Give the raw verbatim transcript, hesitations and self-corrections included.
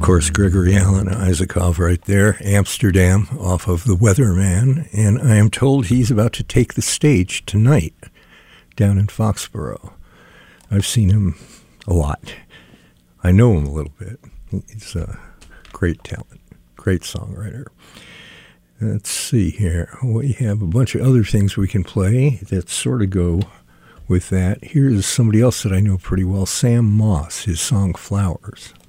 course, Gregory Alan Isakov right there, Amsterdam, off of The Weatherman, and I am told he's about to take the stage tonight down in Foxborough. I've seen him a lot. I know him a little bit. He's a great talent, great songwriter. Let's see here. We have a bunch of other things we can play that sort of go with that. Here's somebody else that I know pretty well, Sam Moss, his song Flowers.